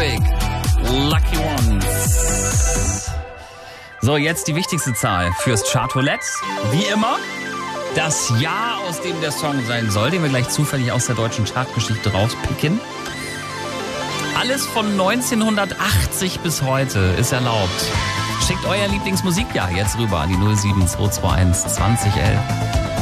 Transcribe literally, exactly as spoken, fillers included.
Traffic. Lucky Ones. So, jetzt die wichtigste Zahl fürs Chartroulette. Wie immer, das Jahr, aus dem der Song sein soll, den wir gleich zufällig aus der deutschen Chartgeschichte rauspicken. Alles von neunzehnhundertachtzig bis heute ist erlaubt. Schickt euer Lieblingsmusikjahr jetzt rüber an die null sieben zwei zwei eins zwanzig elf.